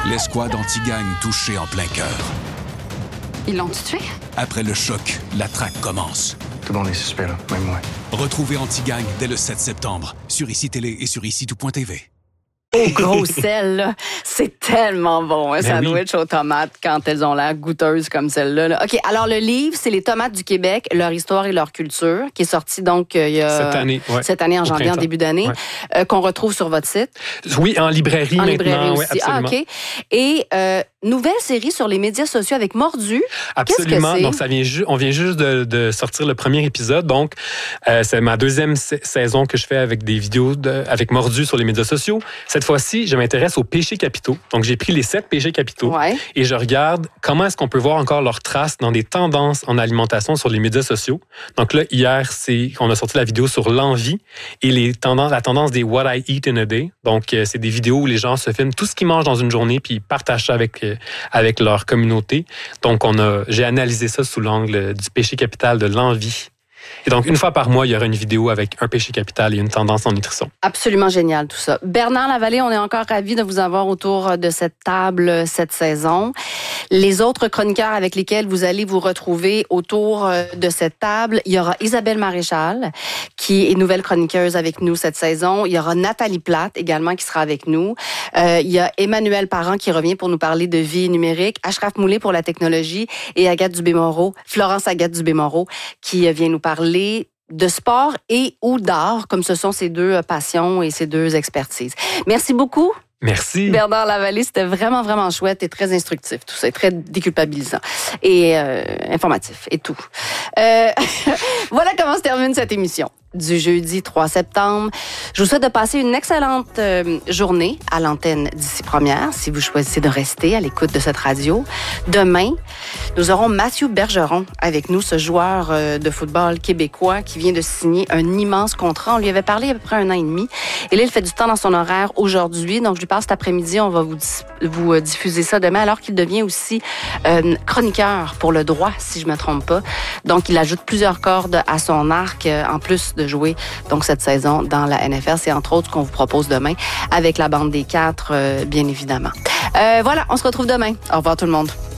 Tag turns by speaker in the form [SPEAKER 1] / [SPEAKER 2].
[SPEAKER 1] L'escouade anti-gang touchée en plein cœur.
[SPEAKER 2] Ils l'ont tué?
[SPEAKER 1] Après le choc, la traque commence.
[SPEAKER 3] Tout le monde est suspect, là, même moi.
[SPEAKER 1] Retrouvez Anti-Gang dès le 7 septembre sur ICI Télé et sur ICI-tout.tv.
[SPEAKER 2] Au gros sel, là. C'est tellement bon, un sandwich aux tomates quand elles ont l'air goûteuses comme celle-là. Là. OK, alors le livre, c'est Les tomates du Québec, leur histoire et leur culture, qui est sorti donc il y a... Cette année, en janvier, en début d'année, qu'on retrouve sur votre site.
[SPEAKER 4] Oui, en librairie maintenant.
[SPEAKER 2] Librairie aussi.
[SPEAKER 4] Oui, absolument.
[SPEAKER 2] OK. Et nouvelle série sur les médias sociaux avec Mordu.
[SPEAKER 4] Absolument.
[SPEAKER 2] Qu'est-ce que c'est?
[SPEAKER 4] Donc, on vient juste de sortir le premier épisode. Donc, c'est ma deuxième saison que je fais avec des vidéos avec Mordu sur les médias sociaux. Cette fois-ci, je m'intéresse aux péchés capitaux. Donc, j'ai pris les 7 péchés capitaux et je regarde comment est-ce qu'on peut voir encore leurs traces dans des tendances en alimentation sur les médias sociaux. Donc là, hier, on a sorti la vidéo sur l'envie et la tendance des What I Eat in a Day. Donc, c'est des vidéos où les gens se filment tout ce qu'ils mangent dans une journée puis ils partagent ça avec leur communauté. Donc, j'ai analysé ça sous l'angle du péché capital de l'envie. Et donc, une fois par mois, il y aura une vidéo avec un péché capital et une tendance en nutrition.
[SPEAKER 2] Absolument génial, tout ça. Bernard Lavallée, on est encore ravis de vous avoir autour de cette table cette saison. Les autres chroniqueurs avec lesquels vous allez vous retrouver autour de cette table, il y aura Isabelle Maréchal, qui est nouvelle chroniqueuse avec nous cette saison. Il y aura Nathalie Plate également qui sera avec nous. Il y a Emmanuel Parent qui revient pour nous parler de vie numérique, Ashraf Moulay pour la technologie et Florence Agathe Dubé-Moreau qui vient nous parler de sport et ou d'art, comme ce sont ses deux passions et ses deux expertises. Merci beaucoup.
[SPEAKER 4] Merci.
[SPEAKER 2] Bernard Lavallée, c'était vraiment, vraiment chouette et très instructif, tout ça, et très déculpabilisant et informatif et tout. Voilà comment se termine cette émission du jeudi 3 septembre. Je vous souhaite de passer une excellente journée à l'antenne d'Ici Première, si vous choisissez de rester à l'écoute de cette radio. Demain, nous aurons Mathieu Bergeron avec nous, ce joueur de football québécois qui vient de signer un immense contrat. On lui avait parlé il y a à peu près 1 an et demi. Et là, il fait du temps dans son horaire aujourd'hui. Donc, je lui parle cet après-midi. On va vous diffuser ça demain, alors qu'il devient aussi chroniqueur pour le droit, si je me trompe pas. Donc, il ajoute plusieurs cordes à son arc, en plus de jouer donc cette saison dans la NFL. C'est entre autres ce qu'on vous propose demain avec la bande des 4, bien évidemment. Voilà, on se retrouve demain. Au revoir tout le monde.